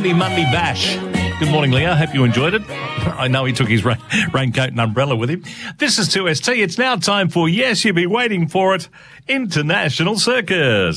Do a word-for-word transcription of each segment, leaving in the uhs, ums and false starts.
Monday, Monday bash. Good morning, Leo. Hope you enjoyed it. I know he took his rain, raincoat and umbrella with him. This is two S T. It's now time for, yes, you'll be waiting for it, International Circus.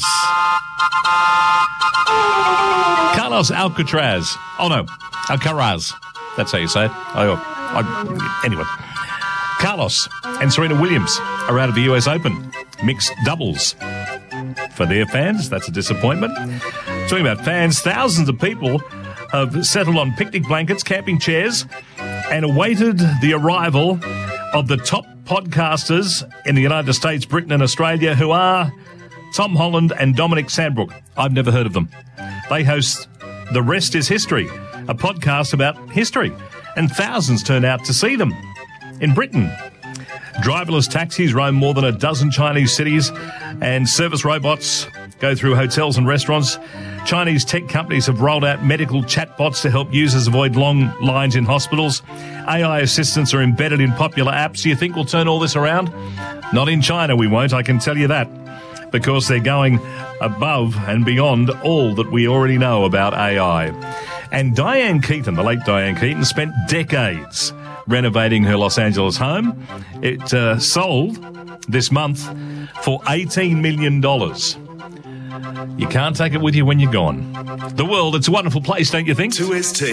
Carlos Alcatraz. Oh, no. Alcaraz. That's how you say it. I, I, anyway. Carlos and Serena Williams are out of the U S Open. Mixed doubles. For their fans, that's a disappointment. Talking about fans, thousands of people have settled on picnic blankets, camping chairs, and awaited the arrival of the top podcasters in the United States, Britain and Australia, who are Tom Holland and Dominic Sandbrook. I've never heard of them. They host The Rest is History, a podcast about history, and thousands turn out to see them. In Britain, driverless taxis roam more than a dozen Chinese cities, and service robots go through hotels and restaurants. Chinese tech companies have rolled out medical chatbots to help users avoid long lines in hospitals. A I assistants are embedded in popular apps. You think we'll turn all this around? Not in China, we won't, I can tell you that, because they're going above and beyond all that we already know about A I. And Diane Keaton, the late Diane Keaton, spent decades renovating her Los Angeles home. It uh, sold this month for eighteen million dollars. You can't take it with you when you're gone. The world, it's a wonderful place, don't you think? two S T.